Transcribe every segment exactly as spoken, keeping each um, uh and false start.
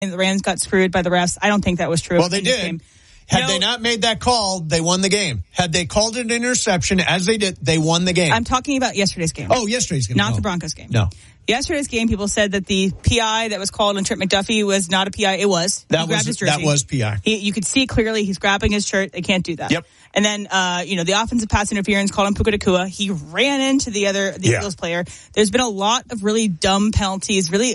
the Rams got screwed by the refs. I don't think that was true. Well, they did. Game. Had you know, they not made that call, they won the game. Had they called it an interception, as they did, they won the game. I'm talking about yesterday's game. Oh, yesterday's game. Not no. the Broncos game. No. Yesterday's game, people said that the P I that was called on Trent McDuffie was not a P I. It was. That he grabbed was his jersey. that was P I. He, you could see clearly he's grabbing his shirt. They can't do that. Yep. And then, uh, you know, the offensive pass interference called on Puka Nacua. He ran into the other, the yeah. Eagles player. There's been a lot of really dumb penalties, really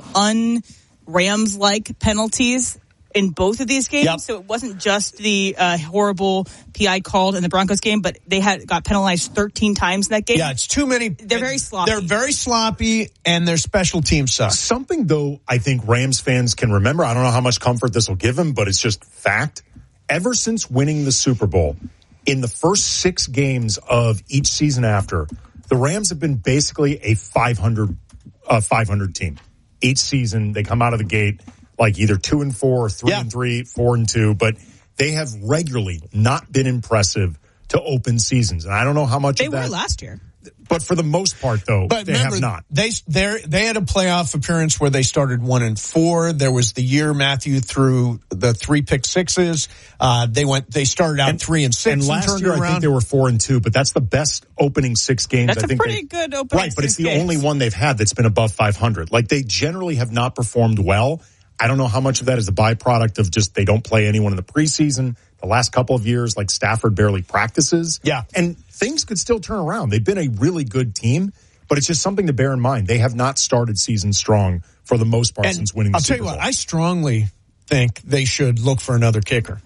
un-Rams-like penalties in both of these games. Yep. So it wasn't just the uh, horrible P I called in the Broncos game, but they had got penalized thirteen times in that game. Yeah, it's too many. They're very sloppy. They're very sloppy, and their special teams suck. Something, though, I think Rams fans can remember. I don't know how much comfort this will give them, but it's just fact. Ever since winning the Super Bowl, in the first six games of each season after, the Rams have been basically a five hundred, uh, five hundred team. Each season, they come out of the gate like either two and four, or three yeah. and three, four and two, but they have regularly not been impressive to open seasons. And I don't know how much they of that. were last year. But for the most part, though, but they remember, have not. They they had a playoff appearance where they started one and four. There was the year Matthew threw the three pick sixes. Uh, they went. They started out and, three and six. And, and last turned year, around. I think they were four and two. But that's the best opening six games. That's I a think pretty they, good opening. Right, but it's the games. only one they've had that's been above five hundred. Like they generally have not performed well. I don't know how much of that is a byproduct of just they don't play anyone in the preseason. The last couple of years, like Stafford barely practices. Yeah. And things could still turn around. They've been a really good team, but it's just something to bear in mind. They have not started season strong for the most part and since winning the I'll Super tell you Bowl. what, I strongly think they should look for another kicker.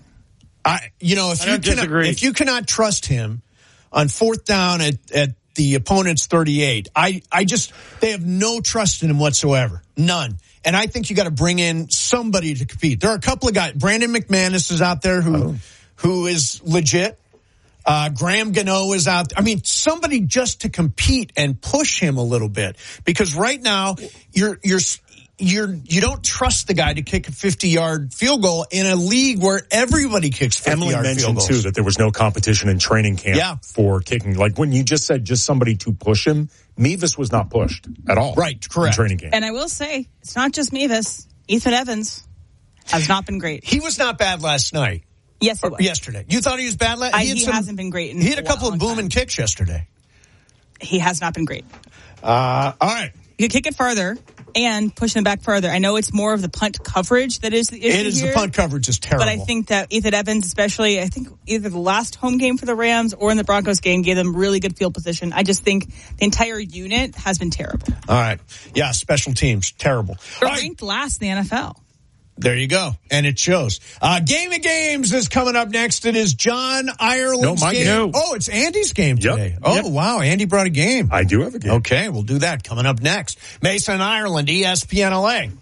I, you know, if I you don't cannot, disagree. if you cannot trust him on fourth down at, at the opponent's thirty-eight, I, I just, they have no trust in him whatsoever. None. And I think you got to bring in somebody to compete. There are a couple of guys. Brandon McManus is out there who, oh. who is legit. Uh, Graham Gano is out. I mean, somebody just to compete and push him a little bit, because right now you're, you're, you're, you don't trust the guy to kick a fifty yard field goal in a league where everybody kicks fifty Emily yard field mentioned goals. too that there was no competition in training camp yeah. for kicking. Like when you just said just somebody to push him, Mevis was not pushed at all. Right, correct. In training camp. And I will say, it's not just Mevis. Ethan Evans has not been great. He was not bad last night. Yes, it was. Yesterday. You thought he was bad last night? He, he, he some, hasn't been great. In he had a a couple long of booming time. kicks yesterday. He has not been great. Uh, all right. You can kick it further and push them back further. I know it's more of the punt coverage that is the issue It is here, the punt coverage is terrible. but I think that Ethan Evans, especially, I think either the last home game for the Rams or in the Broncos game, gave them really good field position. I just think the entire unit has been terrible. All right. Yeah, special teams, terrible. They're All right. ranked last in the N F L. There you go. And it shows. Uh, Game of Games is coming up next. It is John Ireland's No, my game. game. Oh, it's Andy's game Yep. today. Oh, Yep. wow. Andy brought a game. I do have a game. Okay, we'll do that coming up next. Mason, Ireland, E S P N L A.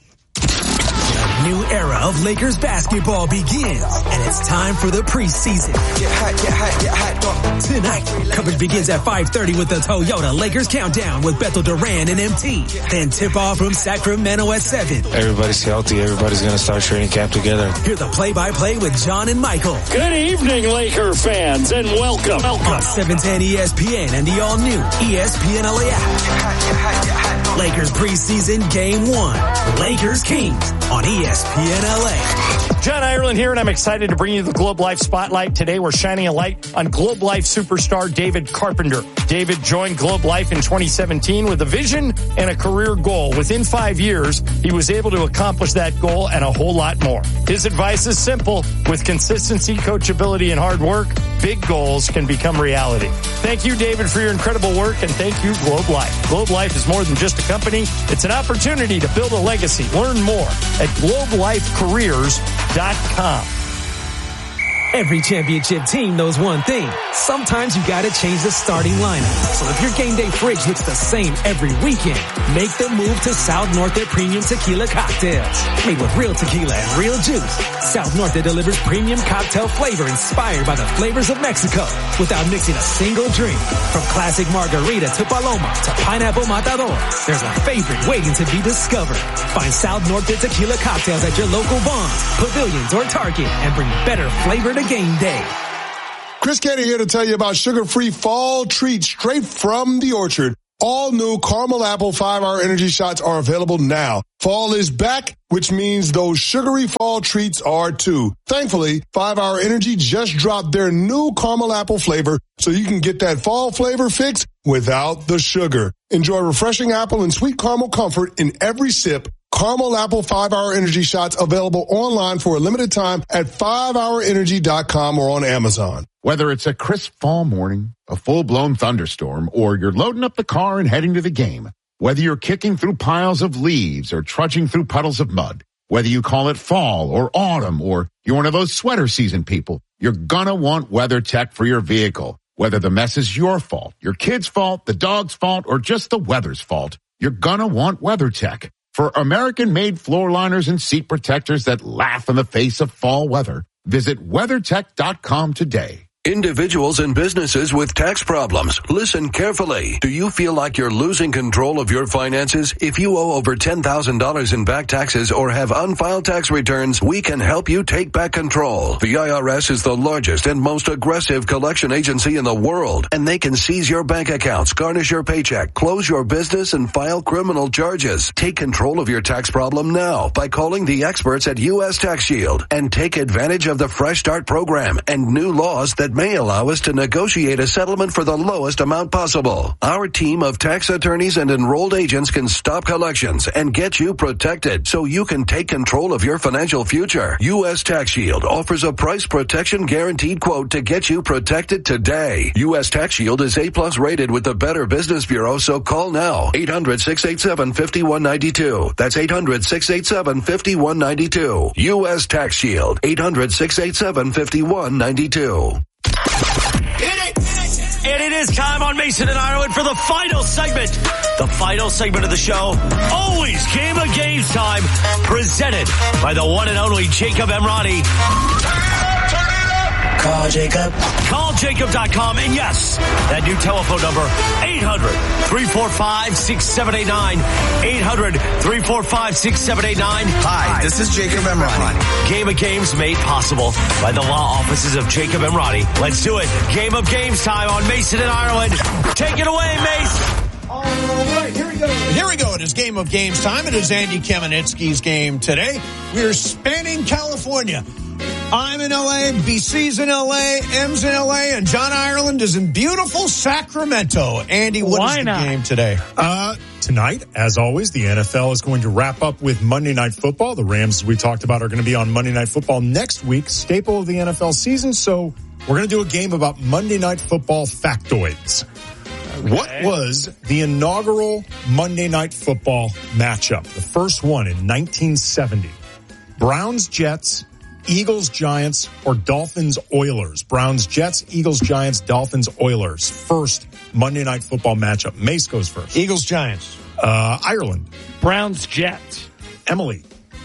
New era of Lakers basketball begins, and it's time for the preseason. Get hot, get hot, get hot. Tonight, coverage begins at five thirty with the Toyota Lakers Countdown with Bethel Duran and M T. Then tip off from Sacramento at seven. Everybody's healthy. Everybody's going to start training camp together. Hear the play-by-play with John and Michael. Good evening, Laker fans, and welcome. On seven ten E S P N and the all-new E S P N L A app. Lakers preseason game one. Lakers Kings on E S P N L A. John Ireland here, and I'm excited to bring you the Globe Life Spotlight. Today, we're shining a light on Globe Life superstar David Carpenter. David joined Globe Life in twenty seventeen with a vision and a career goal. Within five years, he was able to accomplish that goal and a whole lot more. His advice is simple. With consistency, coachability, and hard work, big goals can become reality. Thank you, David, for your incredible work, and thank you, Globe Life. Globe Life is more than just a company. It's an opportunity to build a legacy. Learn more at globe life careers dot com. Every championship team knows one thing. Sometimes you gotta change the starting lineup. So if your game day fridge looks the same every weekend, make the move to South Norte Premium Tequila Cocktails. Made with real tequila and real juice, South Norte delivers premium cocktail flavor inspired by the flavors of Mexico without mixing a single drink. From classic margarita to paloma to pineapple matador, there's a favorite waiting to be discovered. Find South Norte Tequila Cocktails at your local Vons, Pavilions, or Target and bring better flavor to game day. Chris Canty here to tell you about sugar-free fall treats straight from the orchard. All new Caramel Apple five hour Energy Shots are available now. Fall is back, which means those sugary fall treats are too. Thankfully, five hour Energy just dropped their new Caramel Apple flavor, so you can get that fall flavor fix without the sugar. Enjoy refreshing apple and sweet caramel comfort in every sip. Caramel Apple five hour Energy Shots available online for a limited time at five hour energy dot com or on Amazon. Whether it's a crisp fall morning, a full-blown thunderstorm, or you're loading up the car and heading to the game, whether you're kicking through piles of leaves or trudging through puddles of mud, whether you call it fall or autumn, or you're one of those sweater season people, you're gonna want WeatherTech for your vehicle. Whether the mess is your fault, your kid's fault, the dog's fault, or just the weather's fault, you're gonna want WeatherTech. For American-made floor liners and seat protectors that laugh in the face of fall weather, visit weather tech dot com today. Individuals and businesses with tax problems, listen carefully. Do you feel like you're losing control of your finances? If you owe over ten thousand dollars in back taxes or have unfiled tax returns, we can help you take back control. The I R S is the largest and most aggressive collection agency in the world, and they can seize your bank accounts, garnish your paycheck, close your business, and file criminal charges. Take control of your tax problem now by calling the experts at U S Tax Shield and take advantage of the Fresh Start program and new laws that may allow us to negotiate a settlement for the lowest amount possible. Our team of tax attorneys and enrolled agents can stop collections and get you protected so you can take control of your financial future. U S Tax Shield offers a price protection guaranteed quote to get you protected today. U S Tax Shield is A plus rated with the Better Business Bureau, so call now. eight hundred, six eight seven, five one nine two. That's eight hundred, six eight seven, five one nine two. U S Tax Shield. eight hundred, six eight seven, five one nine two. And it is time on Mason and Ireland for the final segment. The final segment of the show, always Game of Games time, presented by the one and only Jacob Emrani. Call Jacob. Call Jacob dot com. And yes, that new telephone number, eight hundred, three four five, six seven eight nine. eight hundred, three four five, six seven eight nine. Hi, this is Jacob Emrani. Game of Games made possible by the law offices of Jacob Emrani. Let's do it. Game of Games time on Mason and Ireland. Take it away, Mace. All right, here we go. Here we go. It is Game of Games time. It is Andy Kamenetsky's game today. We are spanning California. I'm in L A, B C's in L A, M's in L A, and John Ireland is in beautiful Sacramento. Andy, what Why is the not? game today? Uh, tonight, as always, the N F L is going to wrap up with Monday Night Football. The Rams, as we talked about, are going to be on Monday Night Football next week, staple of the N F L season. So we're going to do a game about Monday Night Football factoids. Okay. What was the inaugural Monday Night Football matchup? The first one in nineteen seventy. Browns, Jets, Eagles, Giants, or Dolphins, Oilers? Browns, Jets, Eagles, Giants, Dolphins, Oilers. First Monday Night Football matchup. Mace goes first. Eagles, Giants. Uh, Ireland. Browns, Jets. Emily.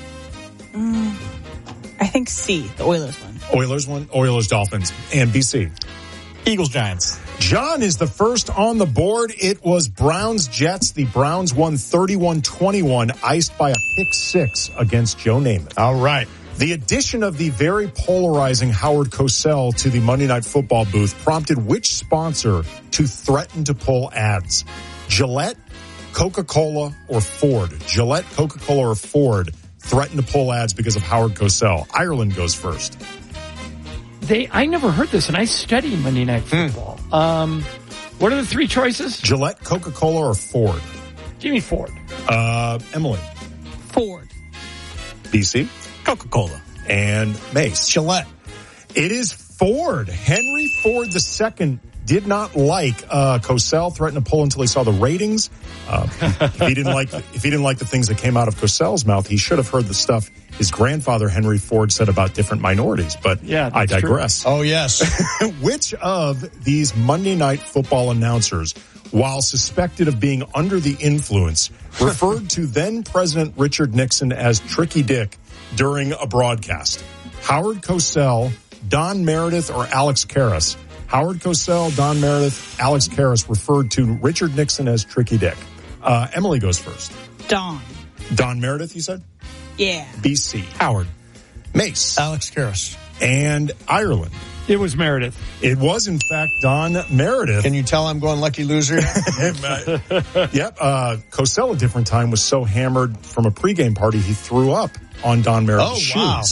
Mm, I think C, the Oilers one. Oilers one. Oilers, Dolphins. And B C. Eagles, Giants. John is the first on the board. It was Browns, Jets. The Browns won thirty-one twenty-one, iced by a pick six against Joe Namath. All right. The addition of the very polarizing Howard Cosell to the Monday Night Football booth prompted which sponsor to threaten to pull ads? Gillette, Coca-Cola, or Ford? Gillette, Coca-Cola, or Ford threatened to pull ads because of Howard Cosell. Ireland goes first. They, I never heard this, and I study Monday Night Football. Hmm. Um, what are the three choices? Gillette, Coca-Cola, or Ford? Give me Ford. Uh, Emily. Ford. B C. Coca-Cola. And Mace. Gillette. It is Ford. Henry Ford the Second did not like uh, Cosell, threatened to pull until he saw the ratings. Uh, if he didn't like if he didn't like the things that came out of Cosell's mouth, he should have heard the stuff his grandfather Henry Ford said about different minorities. But yeah, I digress. True. Oh yes. Which of these Monday Night Football announcers, while suspected of being under the influence, referred to then President Richard Nixon as Tricky Dick during a broadcast? Howard Cosell, Don Meredith, or Alex Karras? Howard Cosell, Don Meredith, Alex Karras referred to Richard Nixon as Tricky Dick. Uh, Emily goes first. Don. Don Meredith, you said? Yeah. B C. Howard. Mace. Alex Karras. And Ireland. It was Meredith. It was, in fact, Don Meredith. Can you tell I'm going lucky loser? Yep. Uh, Cosell, a different time, was so hammered from a pregame party he threw up on Don Meredith's Oh, wow. shoes.